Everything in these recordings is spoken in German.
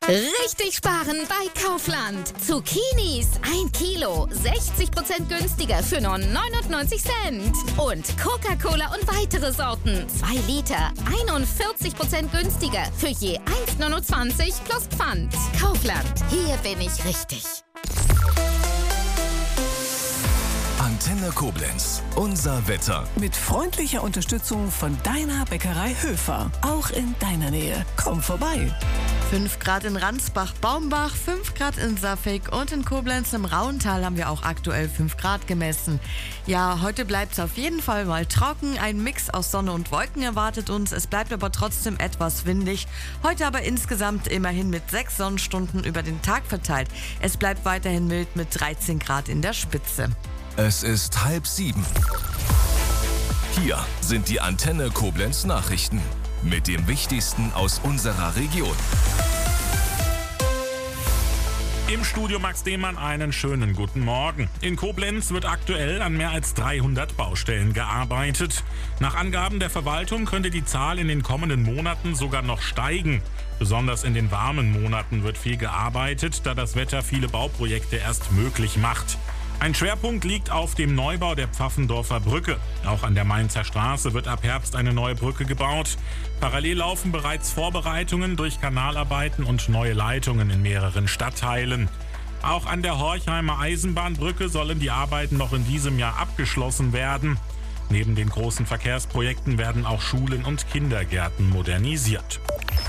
Richtig sparen bei Kaufland. Zucchinis 1 Kilo, 60% günstiger für nur 99 Cent. Und Coca-Cola und weitere Sorten 2 Liter, 41% günstiger für je 1,29 plus Pfand. Kaufland, hier bin ich richtig. Antenne Koblenz, unser Wetter. Mit freundlicher Unterstützung von deiner Bäckerei Höfer. Auch in deiner Nähe. Komm vorbei. 5 Grad in Ransbach-Baumbach, 5 Grad in Saffelk und in Koblenz im Rauental haben wir auch aktuell 5 Grad gemessen. Ja, heute bleibt es auf jeden Fall mal trocken. Ein Mix aus Sonne und Wolken erwartet uns. Es bleibt aber trotzdem etwas windig. Heute aber insgesamt immerhin mit 6 Sonnenstunden über den Tag verteilt. Es bleibt weiterhin mild mit 13 Grad in der Spitze. Es ist 6:30. Hier sind die Antenne Koblenz Nachrichten mit dem Wichtigsten aus unserer Region. Im Studio Max Demann einen schönen guten Morgen. In Koblenz wird aktuell an mehr als 300 Baustellen gearbeitet. Nach Angaben der Verwaltung könnte die Zahl in den kommenden Monaten sogar noch steigen. Besonders in den warmen Monaten wird viel gearbeitet, da das Wetter viele Bauprojekte erst möglich macht. Ein Schwerpunkt liegt auf dem Neubau der Pfaffendorfer Brücke. Auch an der Mainzer Straße wird ab Herbst eine neue Brücke gebaut. Parallel laufen bereits Vorbereitungen durch Kanalarbeiten und neue Leitungen in mehreren Stadtteilen. Auch an der Horchheimer Eisenbahnbrücke sollen die Arbeiten noch in diesem Jahr abgeschlossen werden. Neben den großen Verkehrsprojekten werden auch Schulen und Kindergärten modernisiert.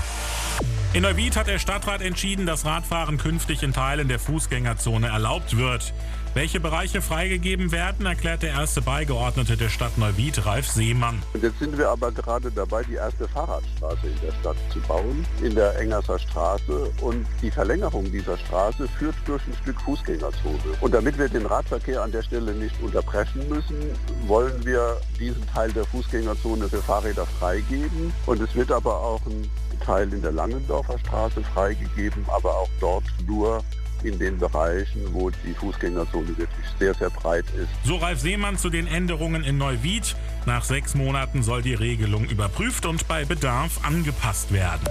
In Neuwied hat der Stadtrat entschieden, dass Radfahren künftig in Teilen der Fußgängerzone erlaubt wird. Welche Bereiche freigegeben werden, erklärt der erste Beigeordnete der Stadt Neuwied, Ralf Seemann. Und jetzt sind wir aber gerade dabei, die erste Fahrradstraße in der Stadt zu bauen, in der Engerser Straße. Und die Verlängerung dieser Straße führt durch ein Stück Fußgängerzone. Und damit wir den Radverkehr an der Stelle nicht unterbrechen müssen, wollen wir diesen Teil der Fußgängerzone für Fahrräder freigeben. Und es wird aber auch ein Teil in der Langendorfer Straße freigegeben, aber auch dort nur in den Bereichen, wo die Fußgängerzone wirklich sehr, sehr breit ist. So Ralf Seemann zu den Änderungen in Neuwied. Nach 6 Monaten soll die Regelung überprüft und bei Bedarf angepasst werden.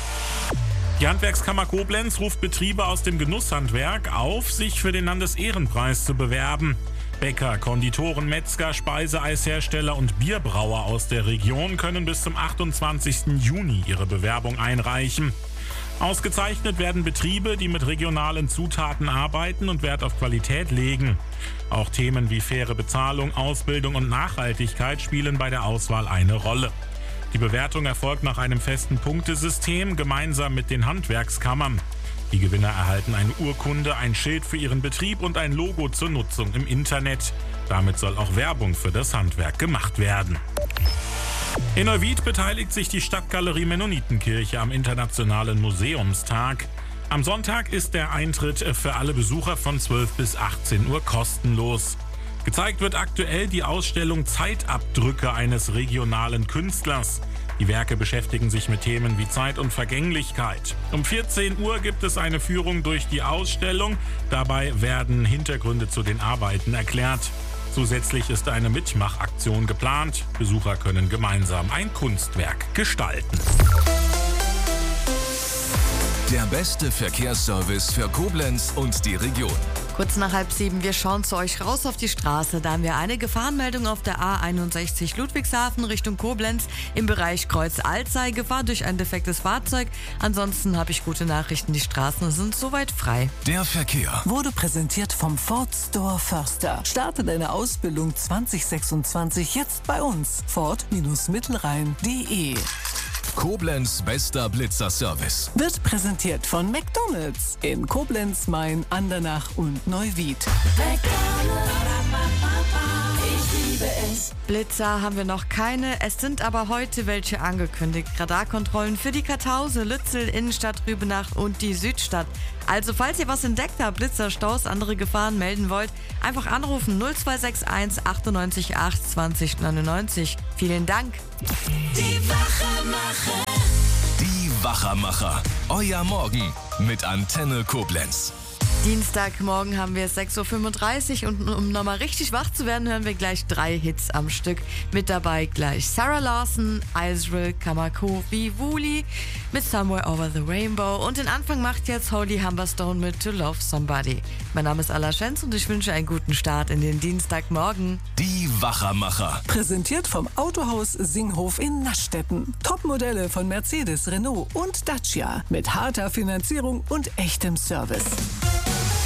Die Handwerkskammer Koblenz ruft Betriebe aus dem Genusshandwerk auf, sich für den Landesehrenpreis zu bewerben. Bäcker, Konditoren, Metzger, Speiseeishersteller und Bierbrauer aus der Region können bis zum 28. Juni ihre Bewerbung einreichen. Ausgezeichnet werden Betriebe, die mit regionalen Zutaten arbeiten und Wert auf Qualität legen. Auch Themen wie faire Bezahlung, Ausbildung und Nachhaltigkeit spielen bei der Auswahl eine Rolle. Die Bewertung erfolgt nach einem festen Punktesystem gemeinsam mit den Handwerkskammern. Die Gewinner erhalten eine Urkunde, ein Schild für ihren Betrieb und ein Logo zur Nutzung im Internet. Damit soll auch Werbung für das Handwerk gemacht werden. In Neuwied beteiligt sich die Stadtgalerie Mennonitenkirche am Internationalen Museumstag. Am Sonntag ist der Eintritt für alle Besucher von 12 bis 18 Uhr kostenlos. Gezeigt wird aktuell die Ausstellung Zeitabdrücke eines regionalen Künstlers. Die Werke beschäftigen sich mit Themen wie Zeit und Vergänglichkeit. Um 14 Uhr gibt es eine Führung durch die Ausstellung. Dabei werden Hintergründe zu den Arbeiten erklärt. Zusätzlich ist eine Mitmachaktion geplant. Besucher können gemeinsam ein Kunstwerk gestalten. Der beste Verkehrsservice für Koblenz und die Region. Kurz nach 6:30, wir schauen zu euch raus auf die Straße. Da haben wir eine Gefahrenmeldung auf der A61 Ludwigshafen Richtung Koblenz im Bereich Kreuz Alzey. Gefahr durch ein defektes Fahrzeug. Ansonsten habe ich gute Nachrichten, die Straßen sind soweit frei. Der Verkehr Wurde präsentiert vom Ford Store Förster. Starte deine Ausbildung 2026 jetzt bei uns. Ford-Mittelrhein.de. Koblenz bester Blitzerservice. Wird präsentiert von McDonald's in Koblenz, Main, Andernach und Neuwied. Blitzer haben wir noch keine, es sind aber heute welche angekündigt. Radarkontrollen für die Kartause, Lützel, Innenstadt, Rübenach und die Südstadt. Also falls ihr was entdeckt habt, Blitzerstaus, andere Gefahren melden wollt, einfach anrufen 0261 98 8 20 99. Vielen Dank. Die Wachermacher. Euer Morgen mit Antenne Koblenz. Dienstagmorgen haben wir es 6.35 Uhr und um nochmal richtig wach zu werden, hören wir gleich 3 Hits am Stück. Mit dabei gleich Sarah Larson, Israel Kamako wie Wooly mit Somewhere Over the Rainbow und den Anfang macht jetzt Holy Humberstone mit To Love Somebody. Mein Name ist Alla Schenz und ich wünsche einen guten Start in den Dienstagmorgen. Die Wachermacher. Präsentiert vom Autohaus Singhof in Naschstetten. Topmodelle von Mercedes, Renault und Dacia mit harter Finanzierung und echtem Service.